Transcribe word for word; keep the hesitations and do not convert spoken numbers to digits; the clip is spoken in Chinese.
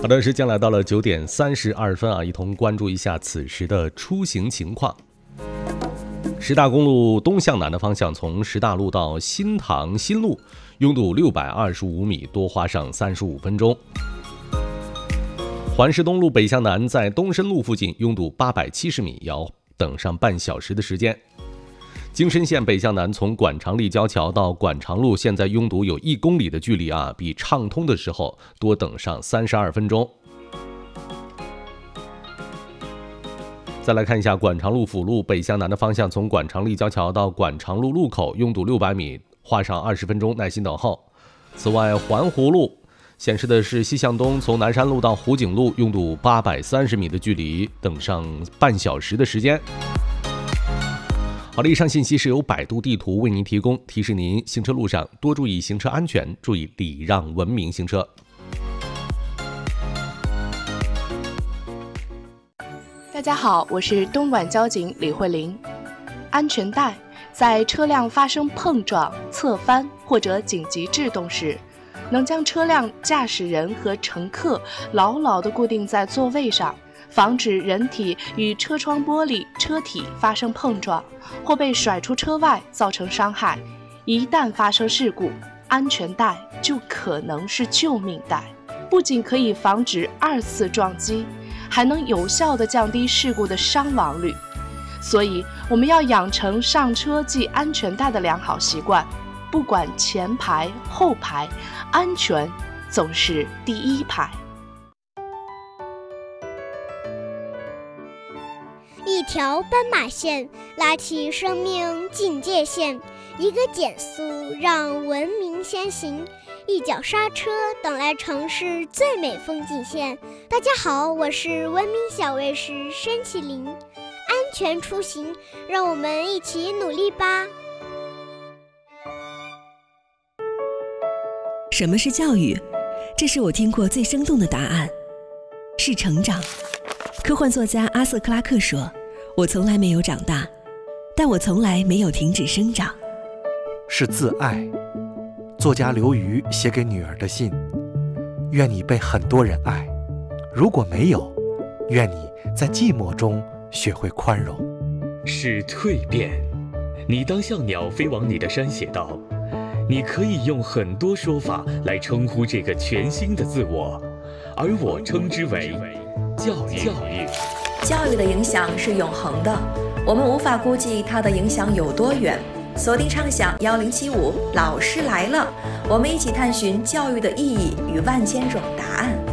好的，时间来到了九点三十二分啊，一同关注一下此时的出行情况。石大公路东向南的方向，从石大路到新塘新路，拥堵六百二十五米，多花上三十五分钟。环市东路北向南，在东深路附近拥堵八百七十米，要等上半小时的时间。京深线北向南，从管长立交桥到管长路，现在拥堵有一公里的距离啊，比畅通的时候多等上三十二分钟。再来看一下管长路辅路北向南的方向，从管长立交桥到管长路路口拥堵六百米，花上二十分钟，耐心等候。此外，环湖路显示的是西向东，从南山路到湖景路拥堵八百三十米的距离，等上半小时的时间。好的，以上信息是由百度地图为您提供，提示您行车路上多注意行车安全，注意礼让文明行车。 大家好，我是东莞交警李慧玲。安全带在车辆发生碰撞、侧翻或者紧急制动时，能将车辆驾驶人和乘客牢牢地固定在座位上，防止人体与车窗玻璃、车体发生碰撞，或被甩出车外造成伤害。一旦发生事故，安全带就可能是救命带，不仅可以防止二次撞击，还能有效地降低事故的伤亡率。所以我们要养成上车系安全带的良好习惯，不管前排后排，安全总是第一排。 一条斑马线拉起生命警戒线，一个减速让文明先行，一脚刹车等来城市最美风景线。大家好，我是文明小卫士申启林，安全出行，让我们一起努力吧。 什么是教育？这是我听过最生动的答案，是成长。科幻作家阿瑟·克拉克说，我从来没有长大，但我从来没有停止生长。 是自爱。作家刘瑜写给女儿的信，愿你被很多人爱，如果没有，愿你在寂寞中学会宽容。 是蜕变。你当像鸟飞往你的山写道，你可以用很多说法来称呼这个全新的自我，而我称之为教育。教育教育的影响是永恒的，我们无法估计它的影响有多远。锁定畅想幺零七五，老师来了，我们一起探寻教育的意义与万千种答案。